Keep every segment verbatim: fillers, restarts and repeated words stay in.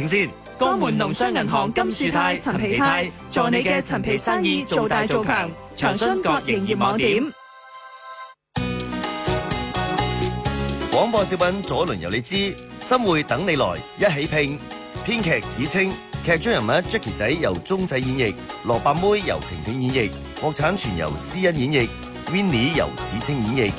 情先。江門農商銀行金樹泰陳皮泰，助你嘅陳皮生意做大做強。長春各營業網點。 廣播小品左輪由你知，新會等你來，一起拼。編劇子清，劇中人物 Jackie 仔由鐘仔演繹，蘿蔔妹由婷婷演繹，國產全由施恩演繹 ，Winnie 由子清演繹。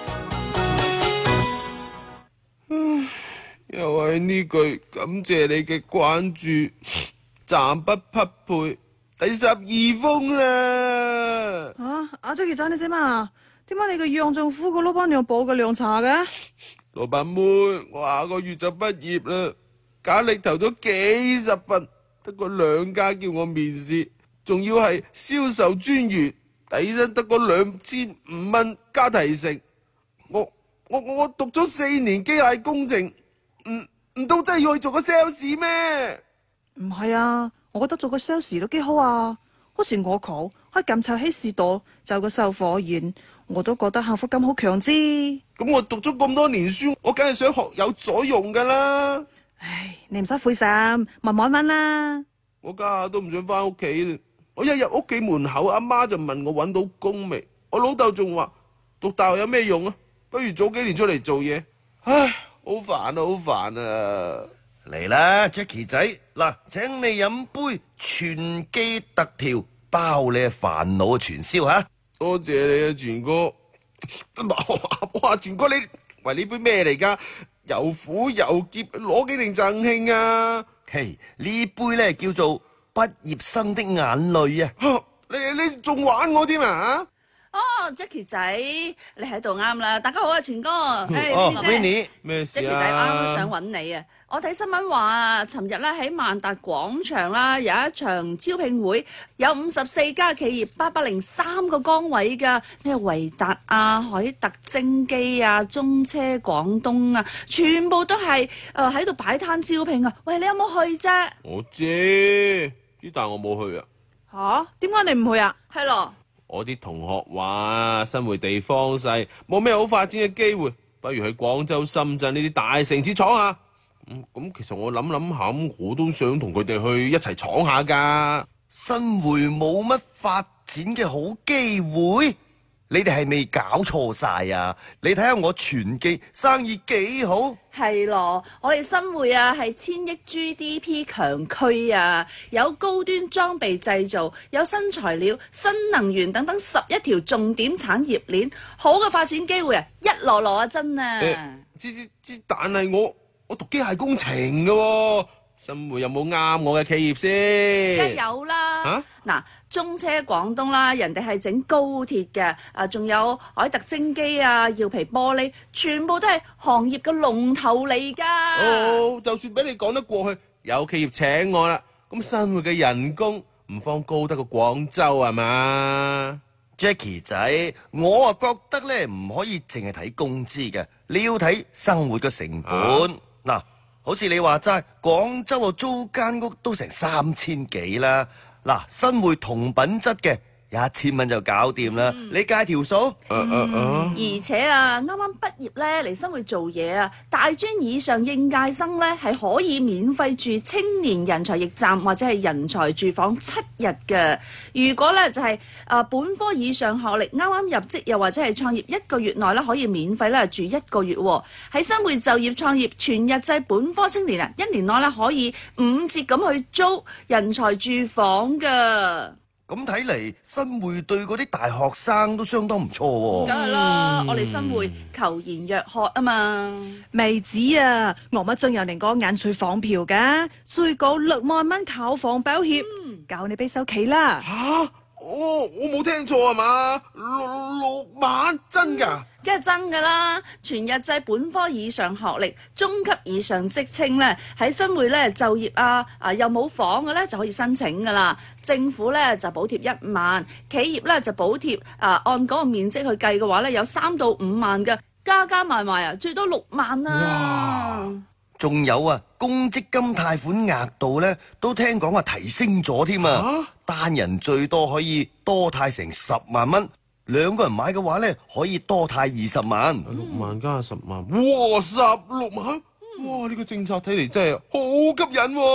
又係呢句感謝你嘅關注，暫不匹配，第十二封啦。 啊，阿 Jackie 仔你知嘛？點解你個樣仲苦過老闆娘報嘅涼茶嘅？ 老闆妹，我下個月就畢業啦，簡歷投咗幾十份，得個兩家叫我面試，仲要係銷售專員，底薪得個兩千五蚊加提成。我我我讀咗四年機械工程，唔唔通真係要去做個 sales 咩？ 唔係啊，我覺得做個 sales 都幾好啊。好似我舅喺錦州希士多就個售貨員，我都覺得幸福感好強之。 咁我讀咗咁多年書，我梗係想學有所用噶啦。 唉，你唔使灰心，慢慢揾啦。 我家下都唔想翻屋企啦。我一入屋企門口，阿媽就問我揾到工未。我老豆仲話讀大學有咩用啊？不如早幾年出嚟做嘢。唉，好煩啊，好煩啊！ 嚟啦 ，Jackie 仔，嗱，請你飲杯全記特調，包你嘅煩惱嘅全燒吓。 多謝你啊，全哥。哇，全哥你喂呢杯咩嚟噶？又苦又澀，攞幾定贈慶啊？ 嘿，呢杯咧叫做畢業生的眼淚啊！ 你你仲玩我添啊？ 哦 ，Jackie 仔，你喺度啱啦！大家好啊，全哥。 哦 Winnie 咩事啊 Jackie 仔啱啱想揾你啊！我睇新聞話啊，尋日咧喺萬達廣場啦有一場招聘會，有五十四家企業，八百零三個崗位㗎，咩維達啊、海特精機啊、中車廣東啊，全部都係誒喺度擺攤招聘啊！喂，你有冇去啫？ 我知，但係我冇去啊。 吓？點解你唔去啊？ 係咯。 我啲同學話新會地方細，冇咩好發展嘅機會，不如去廣州、深圳呢啲大城市闖下。咁、嗯、咁，其實我諗諗下，我都想同佢哋去一齊闖下噶。 新會冇乜發展嘅好機會，你哋係未搞錯晒啊！你睇下我全記生意幾好。 係咯，我哋新會啊係千億 G D P 強區啊，有高端裝備製造，有新材料、新能源等等十一條重點產業鏈，好嘅發展機會啊，一籮籮啊真啊！ 知知知，但係我我讀機械工程嘅喎，新會有冇啱我嘅企業先？ 梗有啦！ 嚇嗱、啊，中車廣東啦，人哋係整高鐵嘅，啊，仲有海特精機啊、耀皮玻璃，全部都係行業嘅龍頭嚟㗎。 哦，就算俾你講得過去，有企業請我啦，咁新會嘅人工唔方高得過廣州係嘛 ？Jackie 仔，我啊覺得咧唔可以淨係睇工資嘅，你要睇生活嘅成本。嗱、啊，好似你話齋，廣州啊租間屋都成三千幾啦。嗱，新會同品質嘅一千蚊就搞掂啦，嗯、你計條數。 嗯嗯嗯、 而且啊，啱啱畢業咧嚟新會做嘢啊，大專以上應屆生咧係可以免費住青年人才驛站或者係人才住房七日嘅。如果咧就係、是、啊、呃、本科以上學歷，啱啱入職又或者係創業一個月內咧可以免費咧住一個月喎。喺新會就業創業全日制本科青年啊，一年內咧可以五折咁去租人才住房㗎。 咁睇嚟，新會對嗰啲大學生都相當唔錯喎。 梗係啦，我哋新會求賢若渴啊嘛。 未止啊，我乜仲有另個眼翠房票噶，最高六萬蚊購房保險，嗯、教你俾首期啦。 吓？我我冇聽錯係嘛？六六萬真㗎？ 梗係真㗎啦！全日制本科以上學歷、中級以上職稱咧，喺新會咧就業啊啊又冇房嘅咧就可以申請㗎啦。政府咧就補貼一萬，企業咧就補貼啊按嗰個面積去計嘅話咧有三到五萬嘅，加加埋埋啊最多六萬啊！ 仲有啊，公積金貸款額度咧都聽講話提升咗添啊！啊單人最多可以多貸成十萬蚊。兩個人買嘅話咧，可以多貸二十萬。 六萬加十萬，哇！十六萬，哇！呢個政策睇嚟真係好吸引喎。